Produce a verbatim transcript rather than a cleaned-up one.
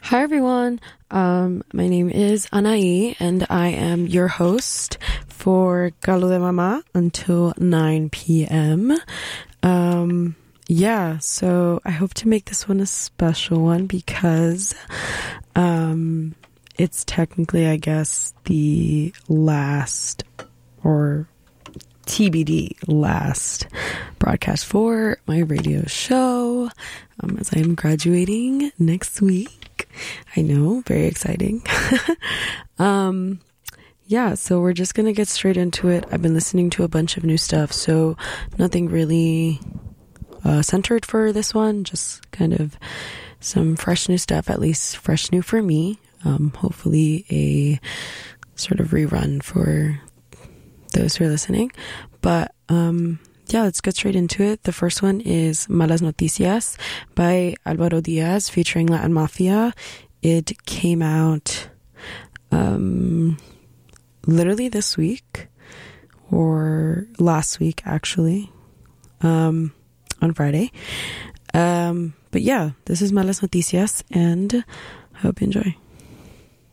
Hi everyone, um, my name is Anaí and I am your host for Galo de Mama until nine p.m. Um, yeah, so I hope to make this one a special one because um, it's technically, I guess, the last or T B D last broadcast for my radio show um, as I am graduating next week. I know, very exciting. um, yeah, so we're just gonna get straight into it. I've been listening to a bunch of new stuff, so nothing really uh, centered for this one, just kind of some fresh new stuff, at least fresh new for me. Um, hopefully a sort of rerun for those who are listening. But um, yeah, let's get straight into it. The first one is Malas Noticias by Alvaro Diaz featuring Latin Mafia. It came out um, literally this week or last week, actually, um, on Friday. Um, but yeah, this is Malas Noticias and I hope you enjoy.